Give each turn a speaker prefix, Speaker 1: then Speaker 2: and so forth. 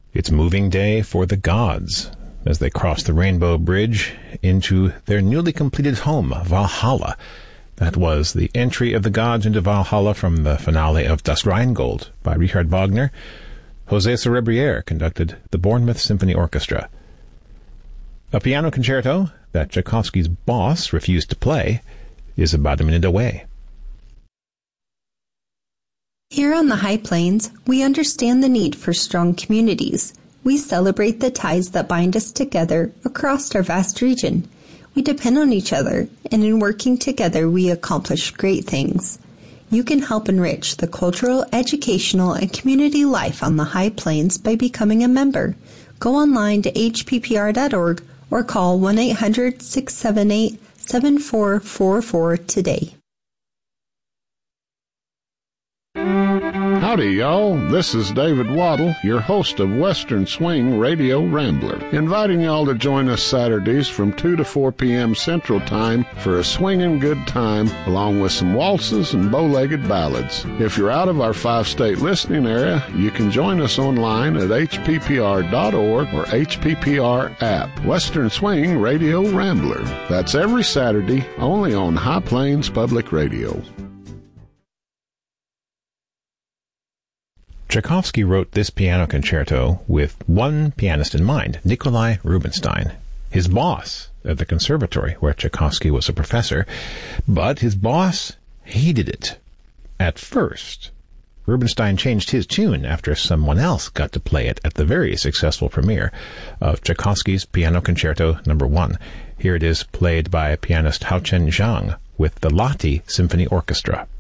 Speaker 1: It's moving day for the gods as they cross the Rainbow Bridge into their newly completed home, Valhalla. That was the entry of the gods into Valhalla from the finale of Das Rheingold by Richard Wagner. José Cerebriere conducted the Bournemouth Symphony Orchestra. A piano concerto that Tchaikovsky's boss refused to play is about a minute away.
Speaker 2: Here on the High Plains, we understand the need for strong communities. We celebrate the ties that bind us together across our vast region. We depend on each other, and in working together, we accomplish great things. You can help enrich the cultural, educational, and community life on the High Plains by becoming a member. Go online to hppr.org or call 1-800-678-7444 today.
Speaker 3: Howdy, y'all. This is David Waddle, your host of Western Swing Radio Rambler, inviting y'all to join us Saturdays from 2 to 4 p.m. Central Time for a swinging good time, along with some waltzes and bow-legged ballads. If you're out of our 5-state listening area, you can join us online at hppr.org or HPPR app. Western Swing Radio Rambler. That's every Saturday, only on High Plains Public Radio.
Speaker 1: Tchaikovsky wrote this piano concerto with one pianist in mind, Nikolai Rubinstein, his boss at the conservatory where Tchaikovsky was a professor. But his boss hated it. At first, Rubinstein changed his tune after someone else got to play it at the very successful premiere of Tchaikovsky's Piano Concerto No. 1. Here it is played by pianist Haochen Zhang with the Lahti Symphony Orchestra.